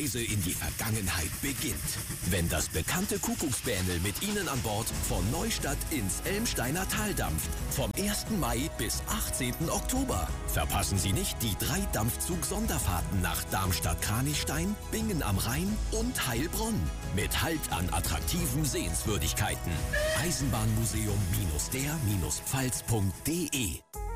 Reise in die Vergangenheit beginnt. Wenn das bekannte Kuckucksbähnel mit Ihnen an Bord von Neustadt ins Elmsteiner Tal dampft. Vom 1. Mai bis 18. Oktober. Verpassen Sie nicht die 3 Dampfzug-Sonderfahrten nach Darmstadt-Kranichstein, Bingen am Rhein und Heilbronn. Mit Halt an attraktiven Sehenswürdigkeiten. Eisenbahnmuseum-der-pfalz.de